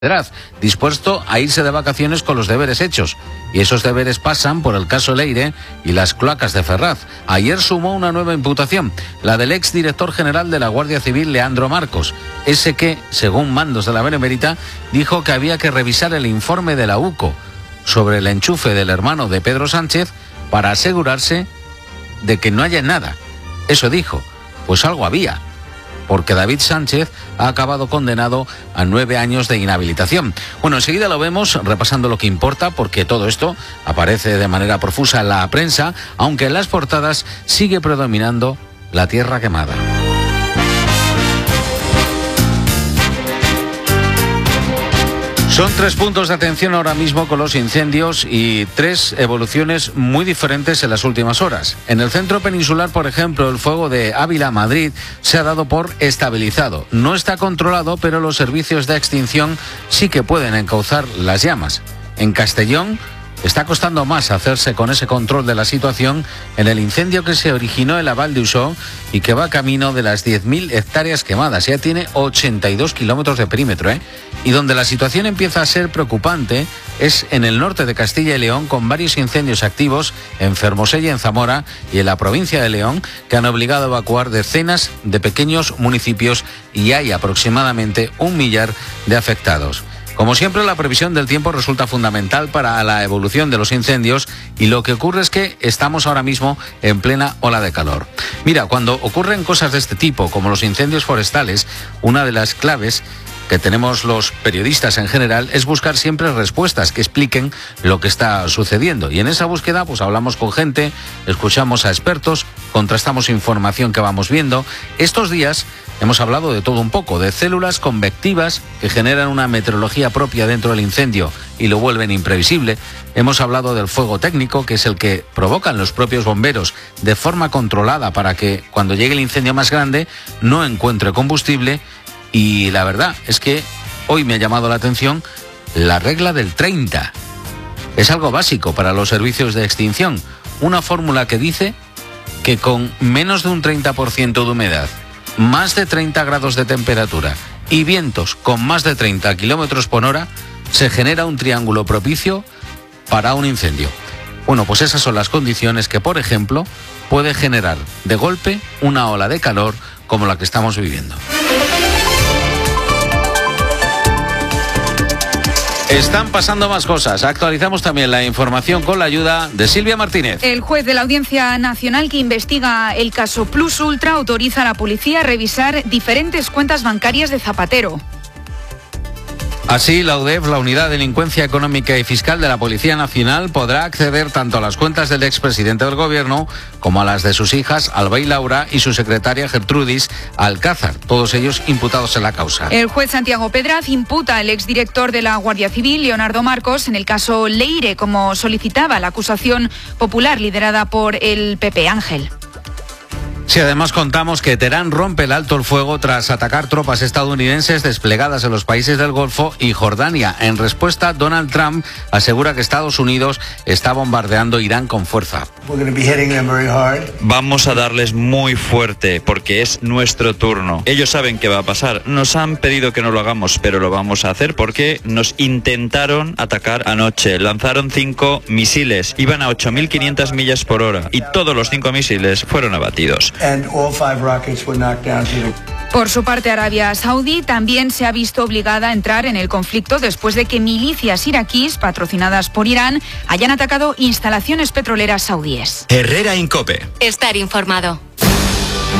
dispuesto a irse de vacaciones con los deberes hechos. Y esos deberes pasan por el caso Leire y las cloacas de Ferraz. Ayer sumó una nueva imputación, la del exdirector general de la Guardia Civil, Leandro Marcos, ese que, según mandos de la Benemérita, dijo que había que revisar el informe de la UCO sobre el enchufe del hermano de Pedro Sánchez para asegurarse de que no haya nada. Eso dijo, pues algo había, porque David Sánchez ha acabado condenado a 9 años de inhabilitación. Bueno, enseguida lo vemos repasando lo que importa, porque todo esto aparece de manera profusa en la prensa, aunque en las portadas sigue predominando la tierra quemada. Son 3 puntos de atención ahora mismo con los incendios y 3 evoluciones muy diferentes en las últimas horas. En el centro peninsular, por ejemplo, el fuego de Ávila a Madrid se ha dado por estabilizado. No está controlado, pero los servicios de extinción sí que pueden encauzar las llamas. En Castellón está costando más hacerse con ese control de la situación en el incendio que se originó en la Val d'Uixó y que va camino de las 10.000 hectáreas quemadas. Ya tiene 82 kilómetros de perímetro, Y donde la situación empieza a ser preocupante es en el norte de Castilla y León, con varios incendios activos en Fermoselle, en Zamora y en la provincia de León, que han obligado a evacuar decenas de pequeños municipios y hay aproximadamente 1 millar de afectados. Como siempre, la previsión del tiempo resulta fundamental para la evolución de los incendios y lo que ocurre es que estamos ahora mismo en plena ola de calor. Mira, cuando ocurren cosas de este tipo, como los incendios forestales, una de las claves que tenemos los periodistas en general es buscar siempre respuestas que expliquen lo que está sucediendo. Y en esa búsqueda pues hablamos con gente, escuchamos a expertos, contrastamos información que vamos viendo. Estos días hemos hablado de todo un poco, de células convectivas que generan una meteorología propia dentro del incendio y lo vuelven imprevisible. Hemos hablado del fuego técnico, que es el que provocan los propios bomberos de forma controlada para que cuando llegue el incendio más grande no encuentre combustible. Y la verdad es que hoy me ha llamado la atención la regla del 30. Es algo básico para los servicios de extinción. Una fórmula que dice que con menos de un 30% de humedad, más de 30 grados de temperatura y vientos con más de 30 kilómetros por hora, se genera un triángulo propicio para un incendio. Bueno, pues esas son las condiciones que, por ejemplo, puede generar de golpe una ola de calor como la que estamos viviendo. Están pasando más cosas. Actualizamos también la información con la ayuda de Silvia Martínez. El juez de la Audiencia Nacional que investiga el caso Plus Ultra autoriza a la policía a revisar diferentes cuentas bancarias de Zapatero. Así, la UDEF, la Unidad de Delincuencia Económica y Fiscal de la Policía Nacional, podrá acceder tanto a las cuentas del expresidente del Gobierno como a las de sus hijas Alba y Laura y su secretaria Gertrudis Alcázar, todos ellos imputados en la causa. El juez Santiago Pedraz imputa al exdirector de la Guardia Civil, Leonardo Marcos, en el caso Leire, como solicitaba la acusación popular liderada por el PP Ángel. Sí, además contamos que Teherán rompe el alto el fuego tras atacar tropas estadounidenses desplegadas en los países del Golfo y Jordania. En respuesta, Donald Trump asegura que Estados Unidos está bombardeando Irán con fuerza. Vamos a darles muy fuerte porque es nuestro turno. Ellos saben qué va a pasar. Nos han pedido que no lo hagamos, pero lo vamos a hacer porque nos intentaron atacar anoche. Lanzaron 5 misiles. Iban a 8.500 millas por hora y todos los 5 misiles fueron abatidos. Por su parte, Arabia Saudí también se ha visto obligada a entrar en el conflicto después de que milicias iraquíes patrocinadas por Irán hayan atacado instalaciones petroleras saudíes. Herrera Incope. Estar informado.